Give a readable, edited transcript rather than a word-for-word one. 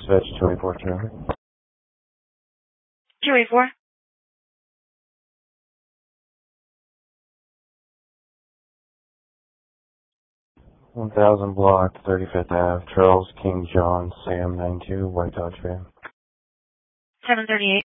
dispatch 24 traffic. 284. 1000 block, 35th Ave, Charles King John, Sam 92, White Dodge van. 738.